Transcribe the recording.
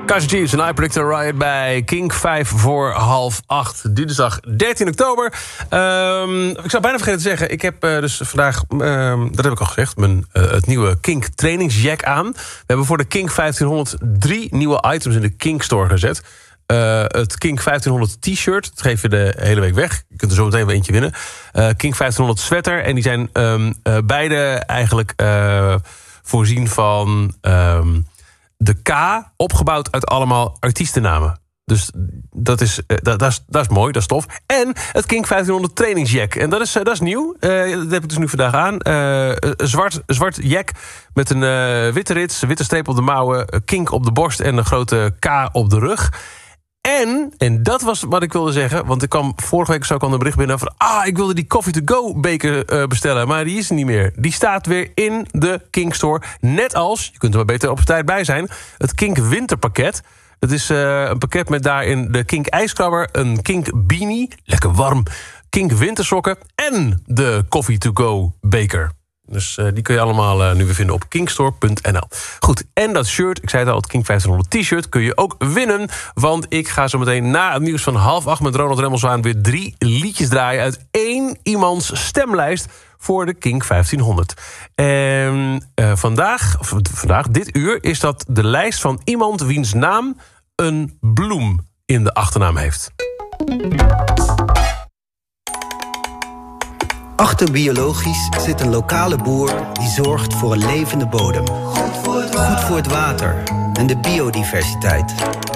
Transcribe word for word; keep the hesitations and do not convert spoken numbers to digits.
Kaiser Chiefs en I Predict a Riot bij Kink, vijf voor half acht. Dinsdag dertien oktober. Um, ik zou bijna vergeten te zeggen, ik heb uh, dus vandaag, um, dat heb ik al gezegd, mijn, uh, het nieuwe Kink trainingsjack aan. We hebben voor de Kink vijftienhonderd drie nieuwe items in de Kink Store gezet. Uh, het Kink vijftienhonderd t-shirt, dat geven we de hele week weg. Je kunt er zo meteen weer eentje winnen. Uh, Kink vijftienhonderd sweater, en die zijn um, uh, beide eigenlijk uh, voorzien van Um, de K opgebouwd uit allemaal artiestennamen. Dus dat is, dat, dat, is, dat is mooi, dat is tof. En het Kink vijftienhonderd trainingsjack. En dat is, dat is nieuw. Uh, dat heb ik dus nu vandaag aan. Uh, een zwart, zwart jack met een uh, witte rits, witte streep op de mouwen, Kink op de borst en een grote K op de rug. En, en dat was wat ik wilde zeggen, want ik kwam vorige week zo kwam een bericht binnen van ah, ik wilde die Coffee to Go beker uh, bestellen, maar die is er niet meer. Die staat weer in de Kink Store, net als, je kunt er maar beter op tijd bij zijn, het Kink winterpakket. Dat is uh, een pakket met daarin de Kink ijskrabber, een Kink beanie, lekker warm, Kink wintersokken en de Coffee to Go beker. Dus uh, die kun je allemaal uh, nu weer vinden op kinkstore punt n l. Goed, en dat shirt, ik zei het al, het Kink vijftienhonderd t-shirt kun je ook winnen. Want ik ga zo meteen na het nieuws van half acht met Ronald Remmelswaan weer drie liedjes draaien uit één iemands stemlijst voor de Kink vijftienhonderd. En uh, vandaag, of vandaag, dit uur, is dat de lijst van iemand wiens naam een bloem in de achternaam heeft. Achter Biologisch zit een lokale boer die zorgt voor een levende bodem. Goed voor het water, Goed voor het water en de biodiversiteit.